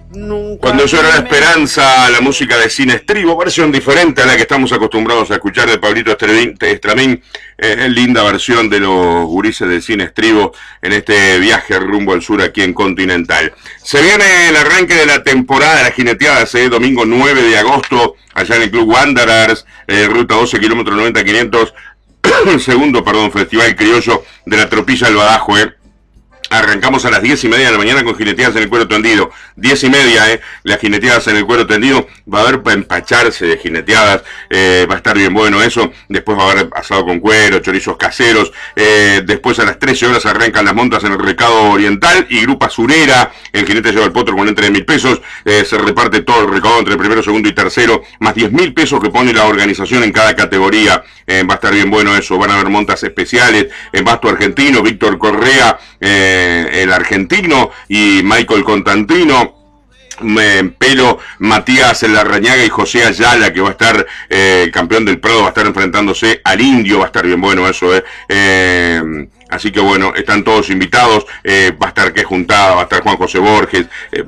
Nunca Cuando llora la me... esperanza, la música de Cine Estribo, versión diferente a la que estamos acostumbrados a escuchar de Pablito Estramín, linda versión de los gurises de Cine Estribo en este viaje rumbo al sur aquí en Continental. Se viene el arranque de la temporada de las jineteadas, domingo 9 de agosto, allá en el Club Wanderers, ruta 12, kilómetro 90-500, segundo, Festival Criollo de la Tropilla del Badajo, Arrancamos a las 10:30 de la mañana con jineteadas en el cuero tendido. 10:30, las jineteadas en el cuero tendido. Va a haber para empacharse de jineteadas. Va a estar bien bueno eso. Después va a haber asado con cuero, chorizos caseros. Después a las 13 horas arrancan las montas en el Recado Oriental y Grupa Surera. El jinete lleva el potro con entre de 1.000 pesos. Se reparte todo el recaudo entre el primero, segundo y tercero. Más 10.000 pesos que pone la organización en cada categoría. Va a estar bien bueno eso. Van a haber montas especiales. En Basto Argentino, Víctor Correa, el argentino, y Michael Constantino. Pelo, Matías Larrañaga y José Ayala, que va a estar campeón del Prado, va a estar enfrentándose al Indio. Va a estar bien bueno eso, así que bueno, están todos invitados. Va a estar que juntada, va a estar Juan José Borges,